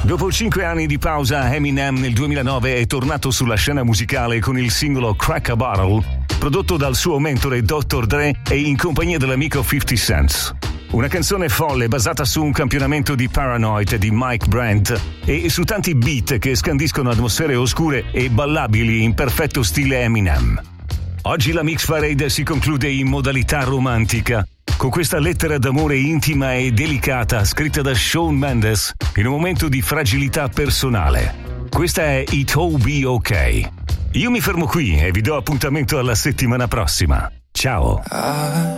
Dopo 5 anni di pausa, Eminem nel 2009 è tornato sulla scena musicale con il singolo Crack a Barrel, prodotto dal suo mentore Dr. Dre e in compagnia dell'amico 50 Cent. Una canzone folle basata su un campionamento di Paranoid di Mike Brandt e su tanti beat che scandiscono atmosfere oscure e ballabili in perfetto stile Eminem. Oggi la Mix Parade si conclude in modalità romantica, con questa lettera d'amore intima e delicata scritta da Shawn Mendes in un momento di fragilità personale. Questa è It'll Be Okay. Io mi fermo qui e vi do appuntamento alla settimana prossima. Ciao!